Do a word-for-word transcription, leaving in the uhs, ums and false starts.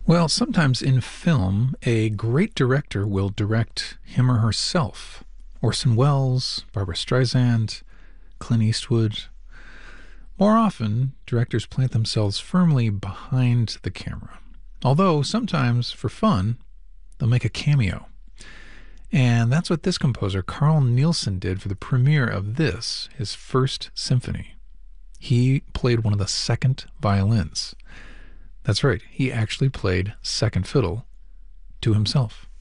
Well, sometimes in film, a great director will direct him or herself. Orson Welles, Barbara Streisand, Clint Eastwood. More often, directors plant themselves firmly behind the camera. Although, sometimes, for fun, they'll make a cameo. And that's what this composer, Carl Nielsen, did for the premiere of this, his first symphony. He played one of the second violins. That's right, he actually played second fiddle to himself.